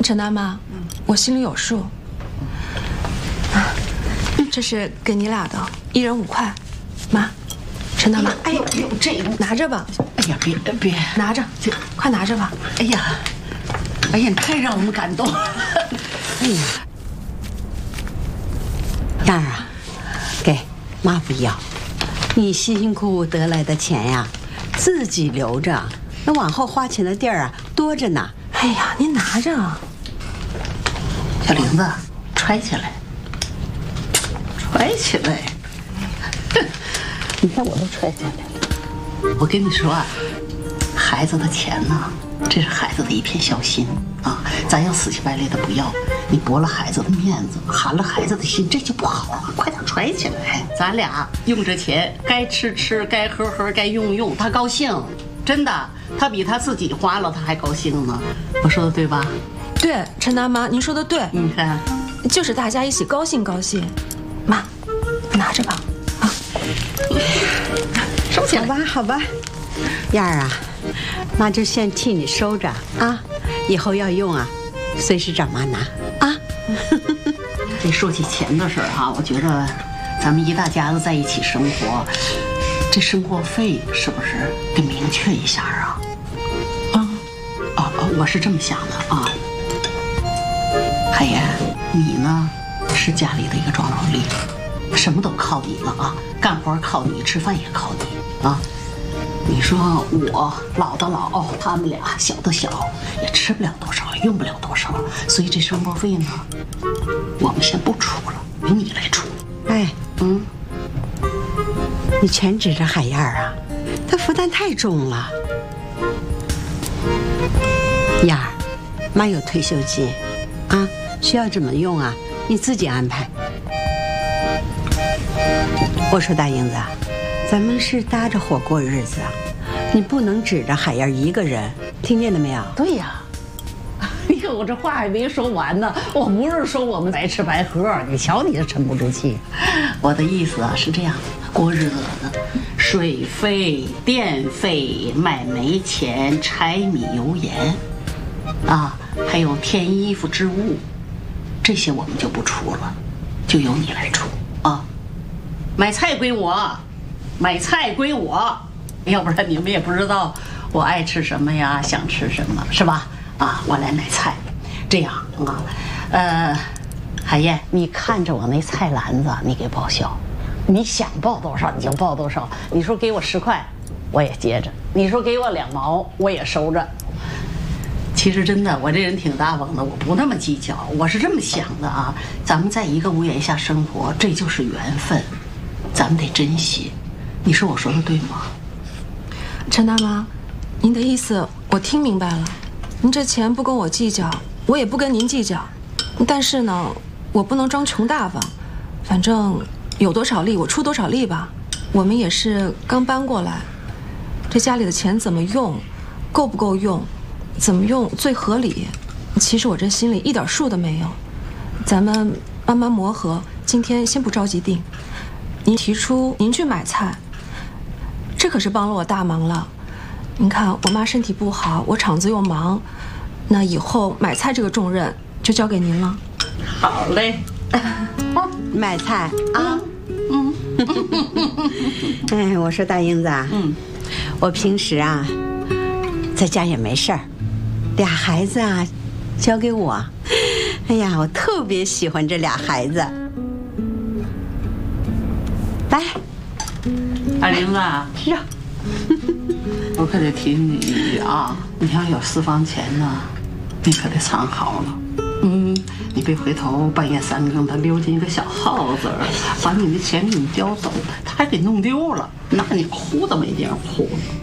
陈大妈，我心里有数。这是给你俩的，1人5块。妈，陈大妈， 哎呦，这拿着吧。 哎呀，别拿着，快拿着吧。 哎呀，你太让我们感动了。哎呀，燕儿啊，给妈不要，你辛辛苦苦得来的钱呀，自己留着，那往后花钱的地儿啊多着呢。 哎呀，您拿着。 小玲子，揣起来，揣起来。你看我都揣起来了。我跟你说啊，孩子的钱呢，这是孩子的一片孝心啊，咱要死乞白赖的不要，你驳了孩子的面子，寒了孩子的心，这就不好了。快点揣起来，咱俩用着钱，该吃吃，该喝喝，该用用，他高兴，真的，他比他自己花了他还高兴呢。我说的对吧？ 对，陈大妈，您说的对。 你看， 就是大家一起高兴高兴。妈，拿着吧。啊， 收起来。 好吧，好吧，燕儿啊，妈就先替你收着啊，以后要用啊，随时找妈拿啊。 这说起钱的事儿哈，我觉得咱们一大家子在一起生活，这生活费是不是得明确一下啊？我是这么想的啊。海岩，你呢是家里的一个壮劳力，什么都靠你了啊，干活靠你，吃饭也靠你啊。你说我老的老，他们俩小的小，也吃不了多少，用不了多少，所以这生活费呢，我们先不出了，由你来出。 哎，你全指着海燕儿啊，她负担太重了。燕儿，妈有退休金，啊，需要怎么用啊？你自己安排。我说大英子，咱们是搭着伙过日子啊，你不能指着海燕一个人，听见了没有？ 对呀，你看我这话还没说完呢，我不是说我们白吃白喝，你瞧你这沉不住气。我的意思啊是这样，过日子的水费、电费、买煤钱、柴米油盐，啊，还有添衣服织物，这些我们就不出了，就由你来出啊。买菜归我，买菜归我，要不然你们也不知道我爱吃什么呀，想吃什么，是吧？啊，我来买菜，这样啊，海燕，你看着我那菜篮子，你给报销，你想报多少你就报多少。你说给我10块，我也接着；你说给我2毛，我也收着。其实真的，我这人挺大方的，我不那么计较。我是这么想的啊，咱们在一个屋檐下生活，这就是缘分，咱们得珍惜。你说我说的对吗？ 陈大妈，您的意思我听明白了。您这钱不跟我计较，我也不跟您计较。但是呢，我不能装穷大方，反正有多少力我出多少力吧。我们也是刚搬过来，这家里的钱怎么用，够不够用，怎么用最合理，其实我这心里一点数都没有。咱们慢慢磨合，今天先不着急定。您提出您去买菜，这可是帮了我大忙了。您看我妈身体不好，我厂子又忙，那以后买菜这个重任就交给您了。 好嘞， 买菜啊，哎，我说大英子啊，我平时啊，在家也没事儿，俩孩子啊，交给我。哎呀，我特别喜欢这俩孩子。来， 二玲子， 是啊， 我可得提醒你一句啊，你要有私房钱呢，你可得藏好了。你别回头半夜3更他溜进一个小耗子，把你的钱给你叼走，他还给弄丢了，那你哭都没地儿哭了。